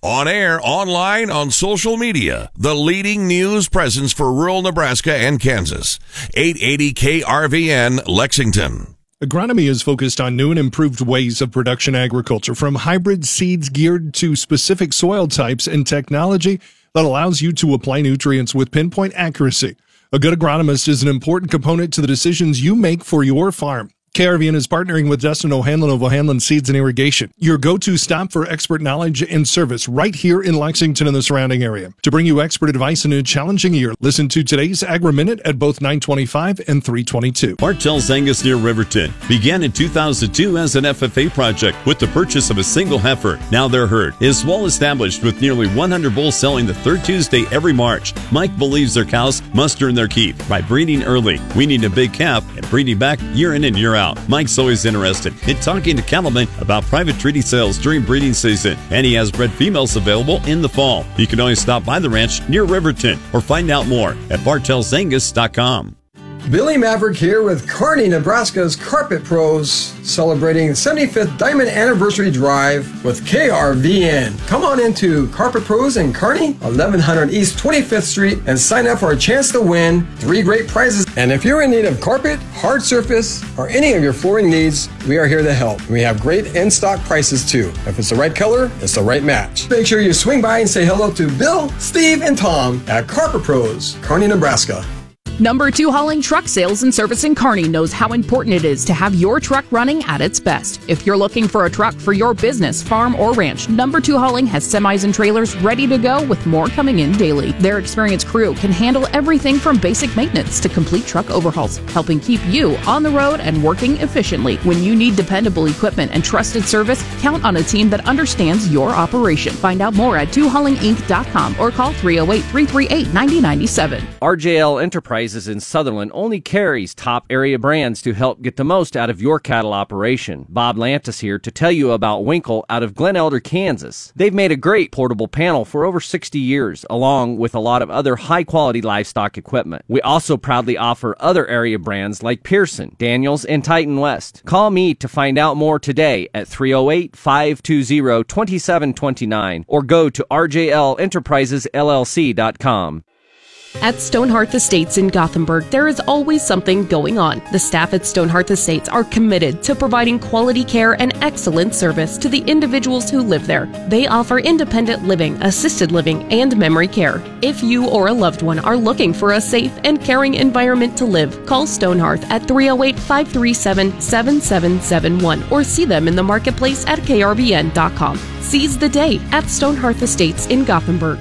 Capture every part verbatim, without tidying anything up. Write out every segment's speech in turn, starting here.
On air, online, on social media, the leading news presence for rural Nebraska and Kansas. eight eighty K R V N, Lexington. Agronomy is focused on new and improved ways of production agriculture, from hybrid seeds geared to specific soil types and technology that allows you to apply nutrients with pinpoint accuracy. A good agronomist is an important component to the decisions you make for your farm. K R V N is partnering with Dustin O'Hanlon of O'Hanlon Seeds and Irrigation, your go-to stop for expert knowledge and service right here in Lexington and the surrounding area. To bring you expert advice in a challenging year, listen to today's Agri-Minute at both nine twenty-five and three twenty-two. Bartell's Angus near Riverton began in two thousand two as an F F A project with the purchase of a single heifer. Now their herd is well established with nearly one hundred bulls selling the third Tuesday every March. Mike believes their cows must earn their keep by breeding early, weaning a big calf, and breeding back year in and year out. Mike's always interested in talking to cattlemen about private treaty sales during breeding season, and he has bred females available in the fall. You can always stop by the ranch near Riverton or find out more at bartells angus dot com. Billy Maverick here with Kearney, Nebraska's Carpet Pros, celebrating the seventy-fifth Diamond Anniversary Drive with K R V N. Come on into Carpet Pros in Kearney, eleven hundred East twenty-fifth Street, and sign up for a chance to win three great prizes. And if you're in need of carpet, hard surface, or any of your flooring needs, we are here to help. We have great in-stock prices too. If it's the right color, it's the right match. Make sure you swing by and say hello to Bill, Steve, and Tom at Carpet Pros, Kearney, Nebraska. Number two Hauling Truck Sales and Service in Kearney knows how important it is to have your truck running at its best. If you're looking for a truck for your business, farm, or ranch, Number two Hauling has semis and trailers ready to go with more coming in daily. Their experienced crew can handle everything from basic maintenance to complete truck overhauls, helping keep you on the road and working efficiently. When you need dependable equipment and trusted service, count on a team that understands your operation. Find out more at two hauling inc dot com or call three oh eight, three three eight, nine oh nine seven. R J L Enterprises in Sutherland only carries top area brands to help get the most out of your cattle operation. Bob Lantis here to tell you about Winkle out of Glen Elder, Kansas. They've made a great portable panel for over sixty years, along with a lot of other high-quality livestock equipment. We also proudly offer other area brands like Pearson, Daniels, and Titan West. Call me to find out more today at three oh eight, five two zero, two seven two nine or go to r j l enterprises l l c dot com. At Stonehearth Estates in Gothenburg, there is always something going on. The staff at Stonehearth Estates are committed to providing quality care and excellent service to the individuals who live there. They offer independent living, assisted living, and memory care. If you or a loved one are looking for a safe and caring environment to live, call Stonehearth at three oh eight, five three seven, seven seven seven one or see them in the marketplace at k r v n dot com. Seize the day at Stonehearth Estates in Gothenburg.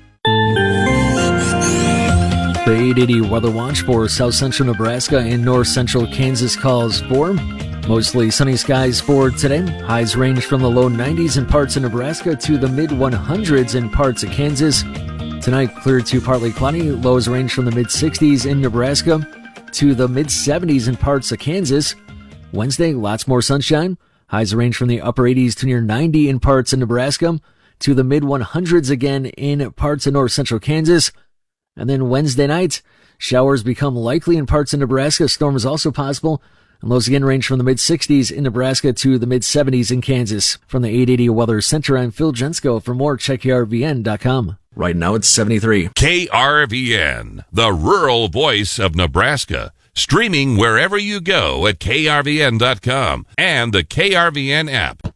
The eight eighty Weather Watch for South Central Nebraska and North Central Kansas calls for mostly sunny skies for today. Highs range from the low nineties in parts of Nebraska to the mid one hundreds in parts of Kansas. Tonight, clear to partly cloudy. Lows range from the mid sixties in Nebraska to the mid seventies in parts of Kansas. Wednesday, lots more sunshine. Highs range from the upper eighties to near ninety in parts of Nebraska to the mid one hundreds again in parts of North Central Kansas. And then Wednesday night, showers become likely in parts of Nebraska. Storms also possible. And lows again range from the mid sixties in Nebraska to the mid seventies in Kansas. From the eight eighty Weather Center, I'm Phil Jensko. For more, check k r v n dot com. Right now it's seventy-three. K R V N, the rural voice of Nebraska. Streaming wherever you go at k r v n dot com and the K R V N app.